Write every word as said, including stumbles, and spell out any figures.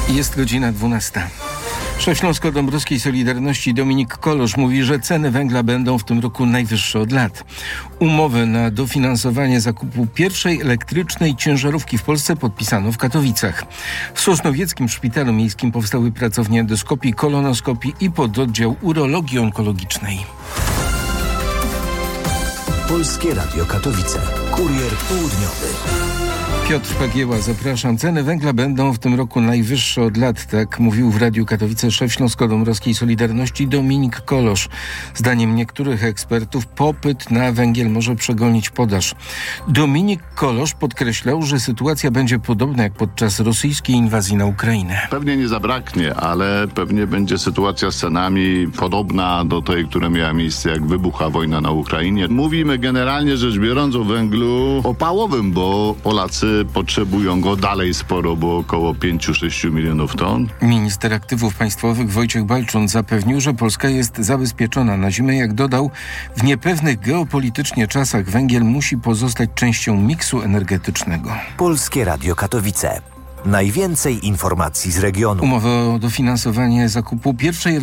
Jest godzina dwunasta. Szef Śląsko-Dąbrowskiej Solidarności Dominik Kolosz mówi, że ceny węgla będą w tym roku najwyższe od lat. Umowę na dofinansowanie zakupu pierwszej elektrycznej ciężarówki w Polsce podpisano w Katowicach. W Sosnowieckim Szpitalu Miejskim powstały pracownie endoskopii, kolonoskopii i pododdział urologii onkologicznej. Polskie Radio Katowice. Kurier południowy. Piotr Pagieła, zapraszam. Ceny węgla będą w tym roku najwyższe od lat, tak mówił w Radiu Katowice szef Śląsko-Dąbrowskiej Solidarności Dominik Kolosz. Zdaniem niektórych ekspertów popyt na węgiel może przegonić podaż. Dominik Kolosz podkreślał, że sytuacja będzie podobna jak podczas rosyjskiej inwazji na Ukrainę. Pewnie nie zabraknie, ale pewnie będzie sytuacja z cenami podobna do tej, która miała miejsce, jak wybuchła wojna na Ukrainie. Mówimy generalnie rzecz biorąc o węglu opałowym, bo Polacy potrzebują go dalej sporo, bo około pięć do sześciu milionów ton. Minister Aktywów Państwowych Wojciech Balczun zapewnił, że Polska jest zabezpieczona na zimę. Jak dodał, w niepewnych geopolitycznie czasach węgiel musi pozostać częścią miksu energetycznego. Polskie Radio Katowice. Najwięcej informacji z regionu. Umowę o dofinansowanie zakupu pierwszej